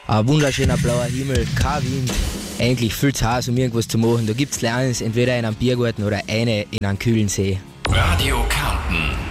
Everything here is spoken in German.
Ein wunderschöner blauer Himmel, kein Wind, eigentlich viel zu heiß, um irgendwas zu machen. Da gibt's eins, entweder in einem Biergarten oder eine in einem kühlen See. Radio Kärnten.